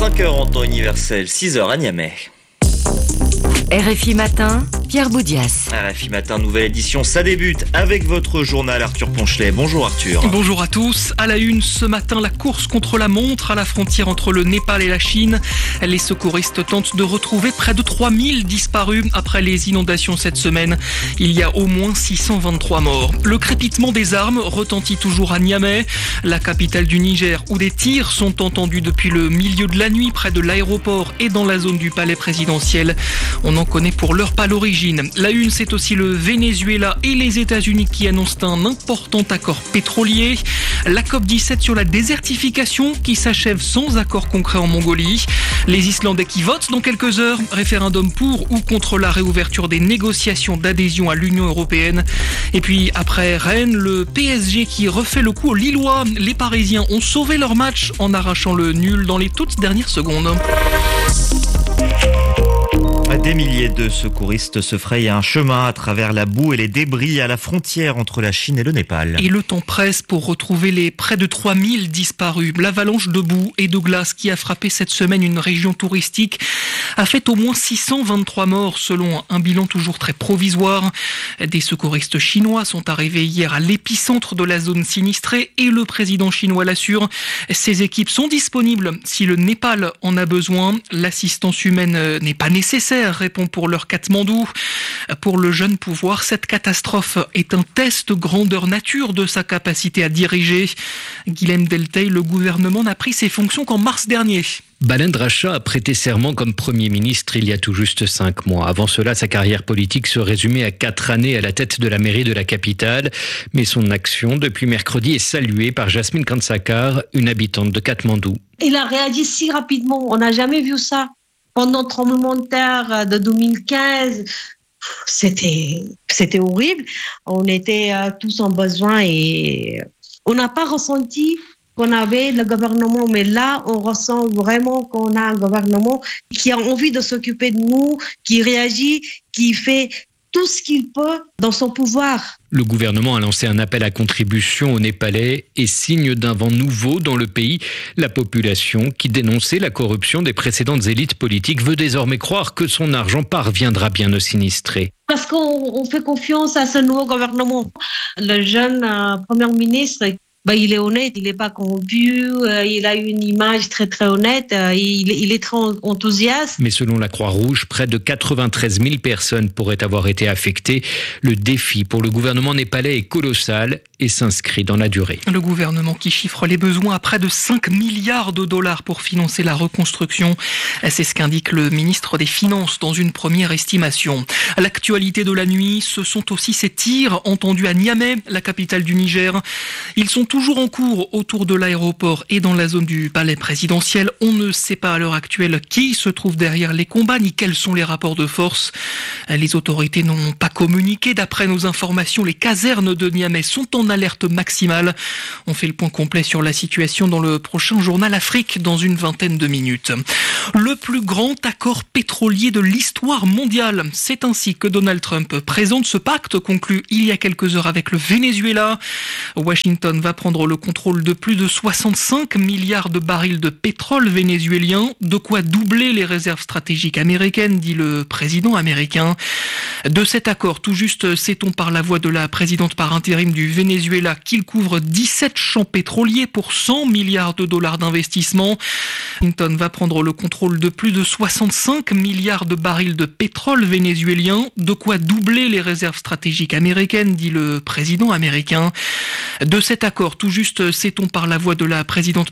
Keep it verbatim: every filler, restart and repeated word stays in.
cinq heures en temps universel, six heures à Niamey. R F I Matin, Pierre Boudias. R F I Matin, nouvelle édition, ça débute avec votre journal Arthur Ponchelet. Bonjour Arthur. Bonjour à tous. À la une ce matin, la course contre la montre à la frontière entre le Népal et la Chine. Les secouristes tentent de retrouver près de trois mille disparus après les inondations cette semaine. Il y a au moins six cent vingt-trois morts. Le crépitement des armes retentit toujours à Niamey, la capitale du Niger, où des tirs sont entendus depuis le milieu de la nuit près de l'aéroport et dans la zone du palais présidentiel. On n'en connaît pour l'heure pas l'origine. La une, c'est aussi le Venezuela et les États-Unis qui annoncent un important accord pétrolier. La COP dix-sept sur la désertification qui s'achève sans accord concret en Mongolie. Les Islandais qui votent dans quelques heures. Référendum pour ou contre la réouverture des négociations d'adhésion à l'Union européenne. Et puis après Rennes, le P S G qui refait le coup aux Lillois. Les Parisiens ont sauvé leur match en arrachant le nul dans les toutes dernières secondes. Des milliers de secouristes se frayent un chemin à travers la boue et les débris à la frontière entre la Chine et le Népal. Et le temps presse pour retrouver les près de trois mille disparus. L'avalanche de boue et de glace qui a frappé cette semaine une région touristique a fait au moins six cent vingt-trois morts selon un bilan toujours très provisoire. Des secouristes chinois sont arrivés hier à l'épicentre de la zone sinistrée et le président chinois l'assure. Ces équipes sont disponibles si le Népal en a besoin. L'assistance humaine n'est pas nécessaire, répond pour leur Katmandou. Pour le jeune pouvoir, cette catastrophe est un test grandeur nature de sa capacité à diriger. Guilhem Delteil, le gouvernement n'a pris ses fonctions qu'en mars dernier. Balendra Rachat a prêté serment comme Premier ministre il y a tout juste cinq mois. Avant cela, sa carrière politique se résumait à quatre années à la tête de la mairie de la capitale. Mais son action, depuis mercredi, est saluée par Jasmine Kansakar, une habitante de Katmandou. Il a réagi si rapidement, on n'a jamais vu ça. Pendant le tremblement de terre de deux mille quinze, c'était, c'était horrible. On était tous en besoin et on n'a pas ressenti qu'on avait le gouvernement. Mais là, on ressent vraiment qu'on a un gouvernement qui a envie de s'occuper de nous, qui réagit, qui fait tout ce qu'il peut dans son pouvoir. Le gouvernement a lancé un appel à contribution aux Népalais et signe d'un vent nouveau dans le pays. La population, qui dénonçait la corruption des précédentes élites politiques, veut désormais croire que son argent parviendra bien aux sinistrés. Parce qu'on on fait confiance à ce nouveau gouvernement. Le jeune euh, Premier ministre, bah, il est honnête, il n'est pas corrompu, euh, il a une image très très honnête, euh, il, il est très enthousiaste. Mais selon la Croix-Rouge, près de quatre-vingt-treize mille personnes pourraient avoir été affectées. Le défi pour le gouvernement népalais est colossal et s'inscrit dans la durée. Le gouvernement qui chiffre les besoins à près de cinq milliards de dollars pour financer la reconstruction. C'est ce qu'indique le ministre des Finances dans une première estimation. L'actualité de la nuit, ce sont aussi ces tirs entendus à Niamey, la capitale du Niger. Ils sont toujours en cours autour de l'aéroport et dans la zone du palais présidentiel. On ne sait pas à l'heure actuelle qui se trouve derrière les combats ni quels sont les rapports de force. Les autorités n'ont pas communiqué. D'après nos informations, les casernes de Niamey sont en alerte maximale. On fait le point complet sur la situation dans le prochain journal Afrique dans une vingtaine de minutes. Le plus grand accord pétrolier de l'histoire mondiale. C'est ainsi que Donald Trump présente ce pacte conclu il y a quelques heures avec le Venezuela. Washington va prendre le contrôle de plus de soixante-cinq milliards de barils de pétrole vénézuélien, de quoi doubler les réserves stratégiques américaines, dit le président américain. De cet accord, tout juste sait-on par la voix de la présidente par intérim du Venezuela qu'il couvre dix-sept champs pétroliers pour cent milliards de dollars d'investissement. Washington va prendre le contrôle de plus de soixante-cinq milliards de barils de pétrole vénézuélien, de quoi doubler les réserves stratégiques américaines, dit le président américain. De cet accord, tout juste sait-on par la voix de la présidente